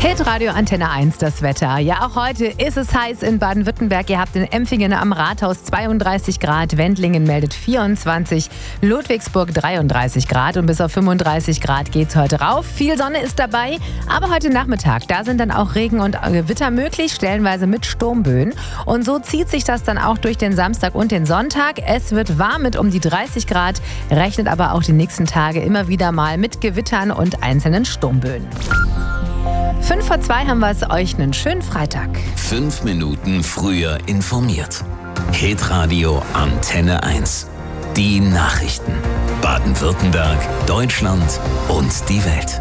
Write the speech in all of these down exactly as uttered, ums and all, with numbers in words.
Hitradio Antenne eins, das Wetter. Ja, auch heute ist es heiß in Baden-Württemberg. Ihr habt in Empfingen am Rathaus zweiunddreißig Grad, Wendlingen meldet vierundzwanzig, Ludwigsburg dreiunddreißig Grad und bis auf fünfunddreißig Grad geht's heute rauf. Viel Sonne ist dabei, aber heute Nachmittag, da sind dann auch Regen und Gewitter möglich, stellenweise mit Sturmböen. Und so zieht sich das dann auch durch den Samstag und den Sonntag. Es wird warm mit um die dreißig Grad, rechnet aber auch die nächsten Tage immer wieder mal mit Gewittern und einzelnen Sturmböen. Fünf vor zwei haben wir es euch einen schönen Freitag. Fünf Minuten früher informiert. Hitradio Antenne eins. Die Nachrichten. Baden-Württemberg, Deutschland und die Welt.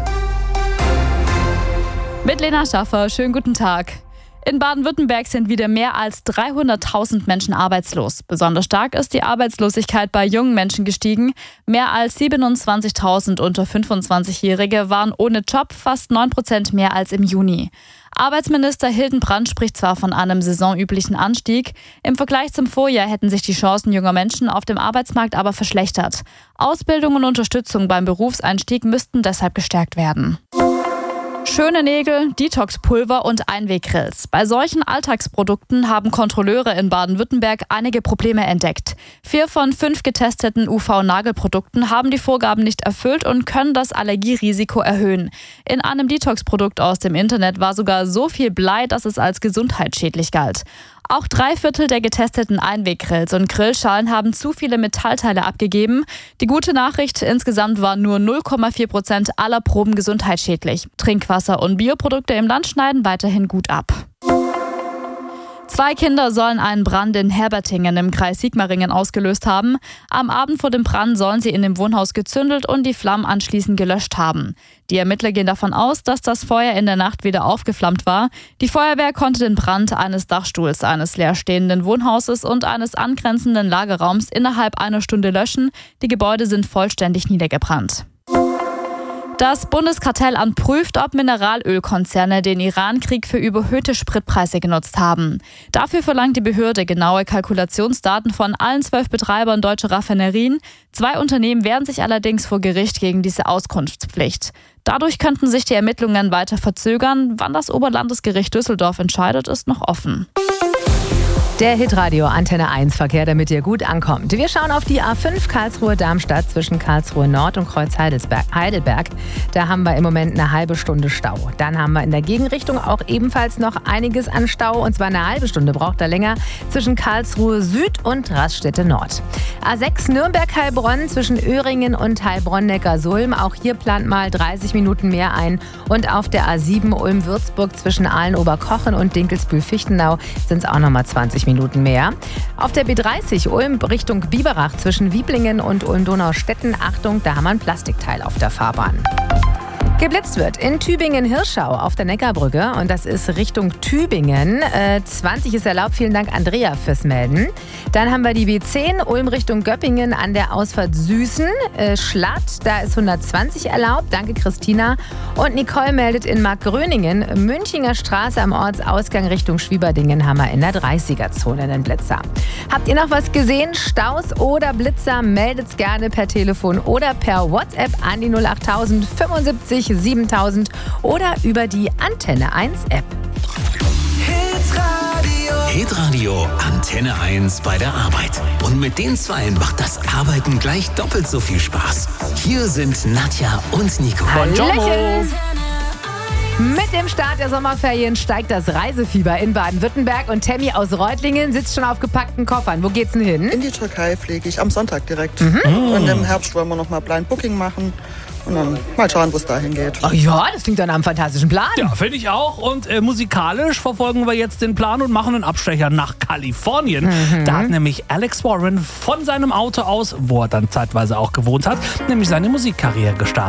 Mit Lena Schaffer, schönen guten Tag. In Baden-Württemberg sind wieder mehr als dreihunderttausend Menschen arbeitslos. Besonders stark ist die Arbeitslosigkeit bei jungen Menschen gestiegen. Mehr als siebenundzwanzigtausend unter fünfundzwanzigjährige waren ohne Job, fast neun Prozent mehr als im Juni. Arbeitsminister Hildenbrand spricht zwar von einem saisonüblichen Anstieg. Im Vergleich zum Vorjahr hätten sich die Chancen junger Menschen auf dem Arbeitsmarkt aber verschlechtert. Ausbildung und Unterstützung beim Berufseinstieg müssten deshalb gestärkt werden. Schöne Nägel, Detox-Pulver und Einweggrills. Bei solchen Alltagsprodukten haben Kontrolleure in Baden-Württemberg einige Probleme entdeckt. Vier von fünf getesteten U V-Nagelprodukten haben die Vorgaben nicht erfüllt und können das Allergierisiko erhöhen. In einem Detox-Produkt aus dem Internet war sogar so viel Blei, dass es als gesundheitsschädlich galt. Auch drei Viertel der getesteten Einweggrills und Grillschalen haben zu viele Metallteile abgegeben. Die gute Nachricht, insgesamt waren nur null Komma vier Prozent aller Proben gesundheitsschädlich. Trinkwasser und Bioprodukte im Land schneiden weiterhin gut ab. Zwei Kinder sollen einen Brand in Herbertingen im Kreis Sigmaringen ausgelöst haben. Am Abend vor dem Brand sollen sie in dem Wohnhaus gezündelt und die Flammen anschließend gelöscht haben. Die Ermittler gehen davon aus, dass das Feuer in der Nacht wieder aufgeflammt war. Die Feuerwehr konnte den Brand eines Dachstuhls, eines leerstehenden Wohnhauses und eines angrenzenden Lagerraums innerhalb einer Stunde löschen. Die Gebäude sind vollständig niedergebrannt. Das Bundeskartellamt prüft, ob Mineralölkonzerne den Iran-Krieg für überhöhte Spritpreise genutzt haben. Dafür verlangt die Behörde genaue Kalkulationsdaten von allen zwölf Betreibern deutscher Raffinerien. Zwei Unternehmen wehren sich allerdings vor Gericht gegen diese Auskunftspflicht. Dadurch könnten sich die Ermittlungen weiter verzögern. Wann das Oberlandesgericht Düsseldorf entscheidet, ist noch offen. Der Hitradio Antenne eins Verkehr, damit ihr gut ankommt. Wir schauen auf die A fünf Karlsruhe-Darmstadt zwischen Karlsruhe Nord und Kreuz Heidelberg. Da haben wir im Moment eine halbe Stunde Stau. Dann haben wir in der Gegenrichtung auch ebenfalls noch einiges an Stau. Und zwar eine halbe Stunde braucht er länger zwischen Karlsruhe Süd und Raststätte Nord. A sechs Nürnberg-Heilbronn zwischen Öhringen und Heilbronn-Neckarsulm. Auch hier plant mal dreißig Minuten mehr ein. Und auf der A sieben Ulm-Würzburg zwischen Aalen-Oberkochen und Dinkelsbühl-Fichtenau sind es auch nochmal zwanzig Minuten mehr. Auf der B dreißig Ulm Richtung Biberach zwischen Wieblingen und Ulm-Donaustetten. Achtung, da haben wir ein Plastikteil auf der Fahrbahn. Geblitzt wird in Tübingen-Hirschau auf der Neckarbrücke und das ist Richtung Tübingen. Äh, zwanzig ist erlaubt. Vielen Dank, Andrea, fürs Melden. Dann haben wir die B zehn Ulm Richtung Göppingen an der Ausfahrt Süßen. Äh, Schlatt, da ist hundertzwanzig erlaubt. Danke, Christina. Und Nicole meldet in Markgröningen. Münchinger Straße am Ortsausgang Richtung Schwieberdingen haben wir in der dreißiger-Zone einen Blitzer. Habt ihr noch was gesehen? Staus oder Blitzer? Meldet's gerne per Telefon oder per WhatsApp an die null achttausend fünfundsiebzig siebentausend oder über die Antenne eins App. Hitradio. Hitradio Antenne eins bei der Arbeit. Und mit den Zweien macht das Arbeiten gleich doppelt so viel Spaß. Hier sind Nadja und Nico. Hallöchen! Mit dem Start der Sommerferien steigt das Reisefieber in Baden-Württemberg und Tammy aus Reutlingen sitzt schon auf gepackten Koffern. Wo geht's denn hin? In die Türkei fliege ich am Sonntag direkt. Mhm. Und im Herbst wollen wir noch mal Blind Booking machen. Und dann mal schauen, wo es dahin geht. Oh ja, das klingt dann nach einem fantastischen Plan. Ja, finde ich auch. Und äh, musikalisch verfolgen wir jetzt den Plan und machen einen Abstecher nach Kalifornien. Mhm. Da hat nämlich Alex Warren von seinem Auto aus, wo er dann zeitweise auch gewohnt hat, nämlich seine Musikkarriere gestartet.